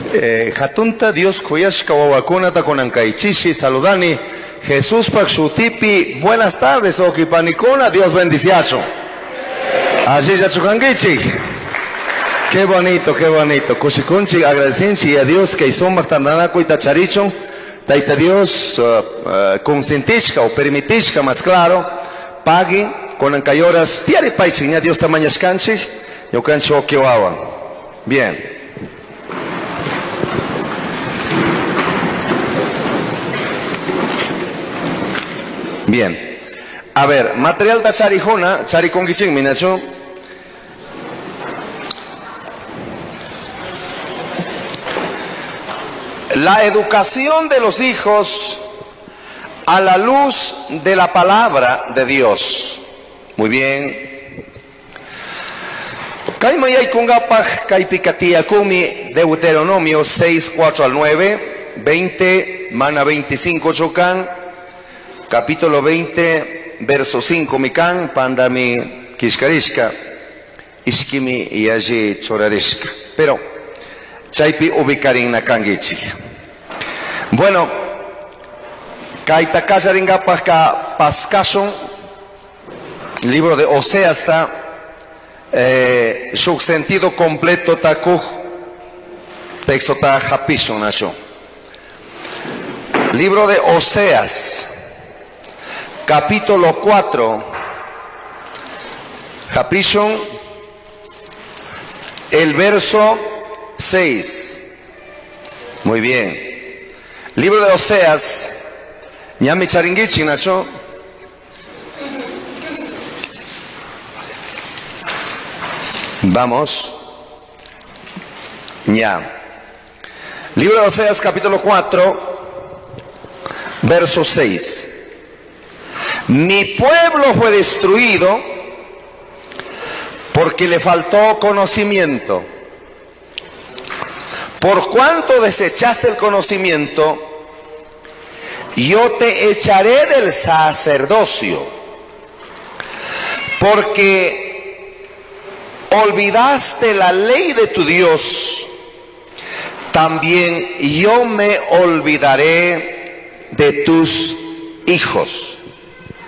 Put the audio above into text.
Hatunta Dios kuyashka wawakunata konankaichishi saludani Jesús Pakshutipi. Buenas tardes, Okipanicona. Dios bendiciacho. Así ya chukangichi. Qué bonito, qué bonito. Kushikunchi agradecenchi a Dios que hizo martananaco y tacharicho. Taita Dios consentishka o permitishka más claro. Pague con ancayoras. Tiare paichiña Dios tamañascanchi. Yo cancho kiwawan. Bien. Bien. A ver, material da charijona, charikongiching minacho. La educación de los hijos a la luz de la palabra de Dios. Muy bien. Kaimayay kungapaj kaipikatia kumi, Deuteronomio 6, 4 al 9, 20, mana 25 chocan. Capítulo 20, verso 5, mikan, pandami kishkarishka, ishkimi y allí chorarishka. Pero, chaipi ubicarin nakangichi. Bueno, kaita kajaringapaka paskashon, libro de Oseas está, su sentido completo takuj, texto ta japishon nacho. Libro de Oseas. Capítulo 4, Japishon, el verso 6. Muy bien. Libro de Oseas, Ñami Charingichi, Nacho. Vamos. Ya. Libro de Oseas, capítulo 4, verso 6. Mi pueblo fue destruido porque le faltó conocimiento. Por cuanto desechaste el conocimiento, yo te echaré del sacerdocio. Porque olvidaste la ley de tu Dios, también yo me olvidaré de tus hijos.